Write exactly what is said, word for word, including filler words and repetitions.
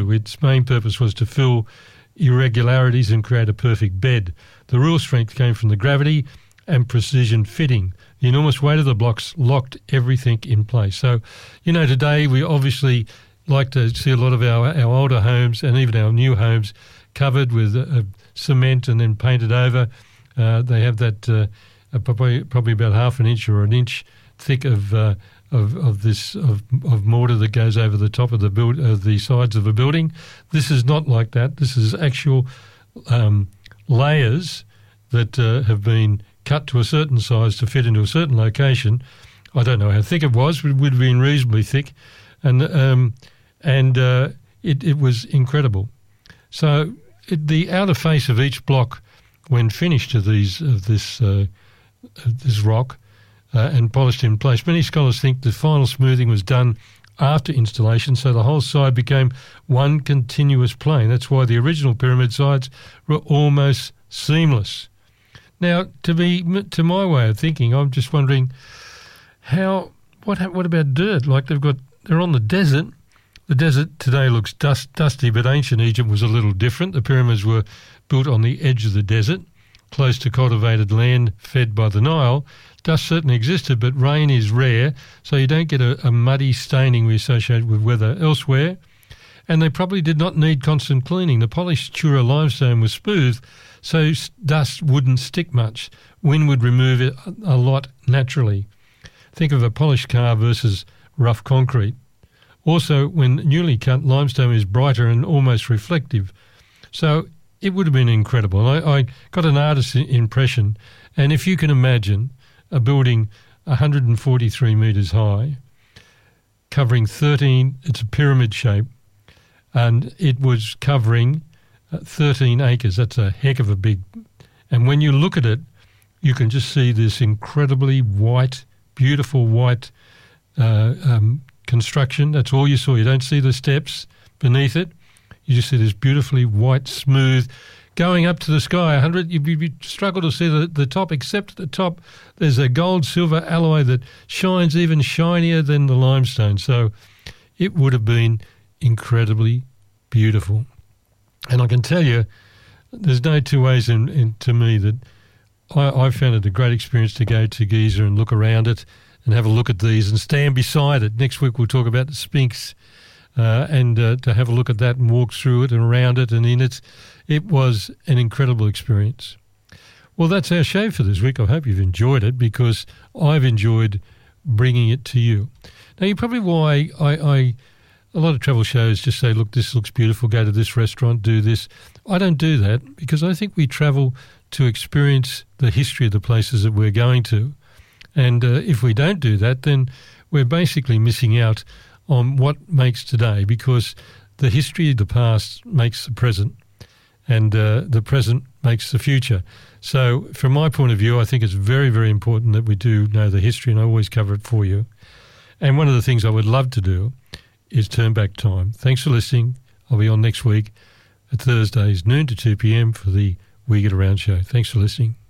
to. Its main purpose was to fill irregularities and create a perfect bed. The real strength came from the gravity and precision fitting. The enormous weight of the blocks locked everything in place. So, you know, today we obviously like to see a lot of our, our older homes and even our new homes covered with uh, cement and then painted over. Uh, they have that uh, uh, probably, probably about half an inch or an inch thick of uh, of of this of, of mortar that goes over the top of the build of the sides of a building. This is not like that. This is actual um, layers that uh, have been cut to a certain size to fit into a certain location. I don't know how thick it was, but it would have been reasonably thick, and um, and uh, it it was incredible. So it, the outer face of each block, when finished of these of this uh, of this rock. Uh, and polished in place. Many scholars think the final smoothing was done after installation, so the whole side became one continuous plane. That's why the original pyramid sides were almost seamless. Now, to be to my way of thinking, I'm just wondering how. What what about dirt? Like they've got, they're on the desert. The desert today looks dust, dusty, but ancient Egypt was a little different. The pyramids were built on the edge of the desert, close to cultivated land fed by the Nile. Dust certainly existed, but rain is rare, so you don't get a, a muddy staining we associate with weather elsewhere. And they probably did not need constant cleaning. The polished Tura limestone was smooth, so dust wouldn't stick much. Wind would remove it a lot naturally. Think of a polished car versus rough concrete. Also, when newly cut, limestone is brighter and almost reflective. So it would have been incredible. I, I got an artist's impression, and if you can imagine a building one hundred forty-three metres high, covering thirteen, it's a pyramid shape, and it was covering uh, thirteen acres. That's a heck of a big, and when you look at it, you can just see this incredibly white, beautiful white uh, um, construction. That's all you saw. You don't see the steps beneath it. You just see this beautifully white, smooth, going up to the sky. one hundred, you, you struggle to see the, the top, except at the top there's a gold-silver alloy that shines even shinier than the limestone. So it would have been incredibly beautiful. And I can tell you, there's no two ways in, in to me that I, I found it a great experience to go to Giza and look around it and have a look at these and stand beside it. Next week we'll talk about the Sphinx. Uh, and uh, to have a look at that and walk through it and around it and in it, it was an incredible experience. Well, that's our show for this week. I hope you've enjoyed it because I've enjoyed bringing it to you. Now, you're probably why I, I a lot of travel shows just say, look, this looks beautiful, go to this restaurant, do this. I don't do that because I think we travel to experience the history of the places that we're going to. And uh, if we don't do that, then we're basically missing out on what makes today, because the history of the past makes the present and uh, the present makes the future. So from my point of view, I think it's very, very important that we do know the history, and I always cover it for you. And one of the things I would love to do is turn back time. Thanks for listening. I'll be on next week at Thursdays, noon to two p.m. for the We Get Around show. Thanks for listening.